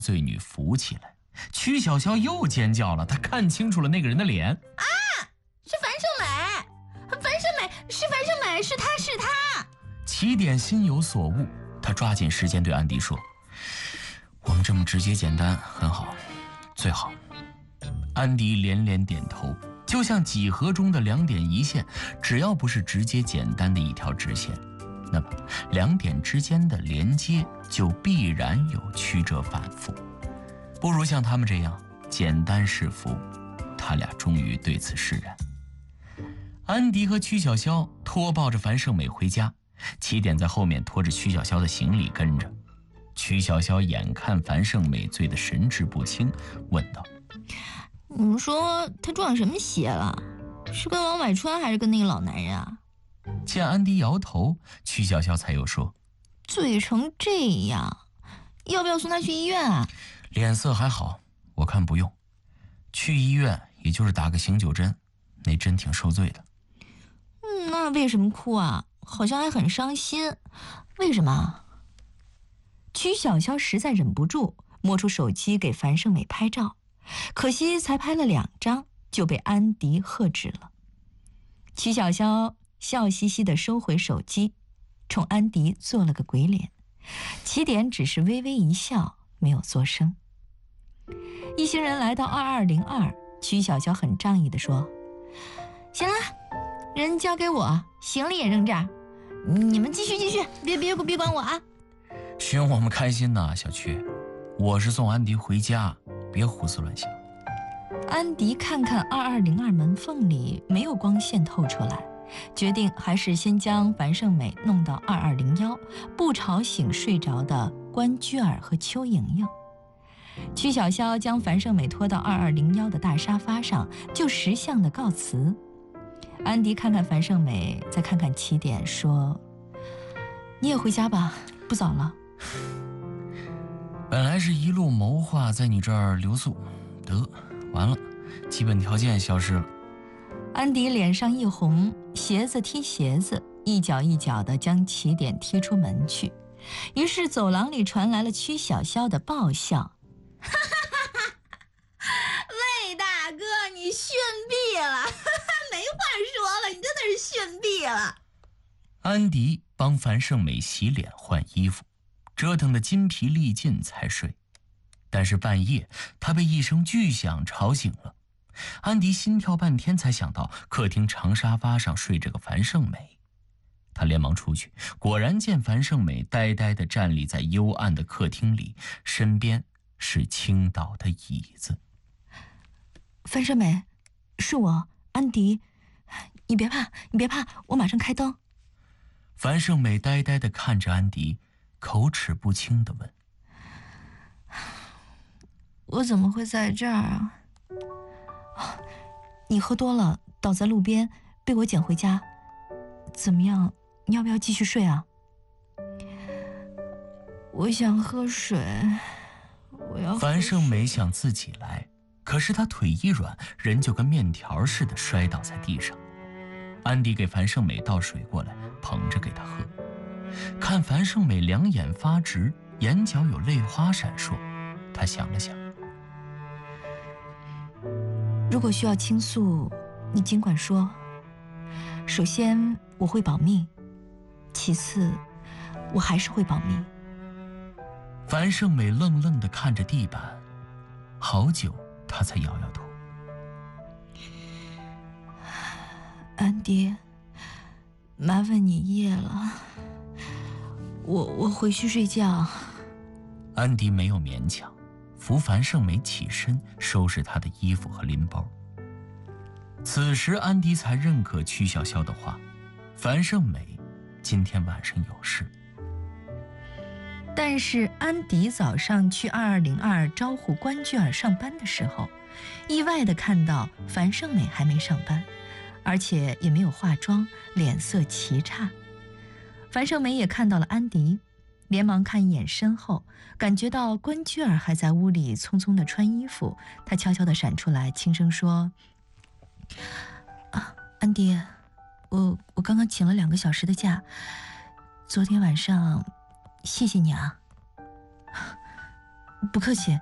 罪女扶起来。曲筱绡又尖叫了，她看清楚了那个人的脸。 啊，是樊胜美，樊胜美，是樊胜美，是他。 起点心有所悟，他抓紧时间对安迪说：“我们这么直接简单很好，最好。”安迪连连点头，就像几何中的两点一线，只要不是直接简单的一条直线，那么两点之间的连接就必然有曲折反复。不如像他们这样简单是福，他俩终于对此释然。安迪和曲筱绡拖抱着樊胜美回家，起点在后面拖着曲筱绡的行李跟着。曲筱绡眼看樊胜美醉得神志不清，问道：“ 你们说他撞什么邪了？是跟王百川还是跟那个老男人啊？” 见安迪摇头，曲筱绡才又说：“ 醉成这样，要不要送他去医院啊？” 脸色还好，我看不用。去医院也就是打个醒酒针，那针挺受罪的。 那为什么哭啊？好像还很伤心，为什么？ 曲筱绡实在忍不住，摸出手机给樊胜美拍照，可惜才拍了2张，就被安迪喝止了。曲筱绡笑嘻嘻地收回手机，冲安迪做了个鬼脸。起点只是微微一笑，没有作声。一行人来到2202，曲筱绡很仗义地说：“ 行了，人交给我，行李也扔这儿，你们继续，别管我啊！” 寻我们开心呐，小曲，我是送安迪回家，别胡思乱想。 安迪看看2202门缝里没有光线透出来，决定还是先将樊胜美弄到2201，不吵醒睡着的关雎尔和邱莹莹。曲筱绡将樊胜美拖到2201的大沙发上，就识相的告辞。安迪看看樊胜美，再看看起点，说：“你也回家吧，不早了。” 本来是一路谋划在你这儿留宿，得完了，基本条件消失了。 安迪脸上一红，鞋子踢鞋子，一脚一脚地将起点踢出门去。于是走廊里传来了曲筱绡的爆笑：“ 魏大哥，你逊毙了！没话说了，你真的是逊毙了。” 安迪帮樊胜美洗脸换衣服，折腾得筋疲力尽才睡。但是半夜他被一声巨响吵醒了。安迪心跳半天才想到客厅长沙发上睡着个樊胜美。他连忙出去，果然见樊胜美呆呆地站立在幽暗的客厅里，身边是倾倒的椅子。 “樊胜美，是我，安迪，你别怕，我马上开灯。” 樊胜美呆呆地看着安迪，口齿不清地问：“ 我怎么会在这儿啊？你喝多了，倒在路边，被我捡回家。怎么样？你要不要继续睡啊？”“我想喝水，我要喝水。” 樊胜美想自己来，可是她腿一软，人就跟面条似的摔倒在地上。安迪给樊胜美倒水过来，捧着给她喝。看樊胜美两眼发直，眼角有泪花闪烁，他想了想：“ 如果需要倾诉，你尽管说。首先我会保密，其次我还是会保密。” 樊胜美愣愣地看着地板，好久她才摇摇头：“ 安迪，麻烦你夜了，我回去睡觉。” 安迪没有勉强，扶樊胜美起身，收拾她的衣服和拎包。此时安迪才认可曲筱绡的话，樊胜美今天晚上有事。 但是安迪早上去2202招呼关雎尔上班的时候，意外地看到樊胜美还没上班，而且也没有化妆，脸色奇差。樊胜美也看到了安迪，连忙看一眼身后，感觉到关雎尔还在屋里匆匆地穿衣服，她悄悄地闪出来，轻声说：“安迪，我刚刚请了2个小时的假，昨天晚上谢谢你啊。” 不客气。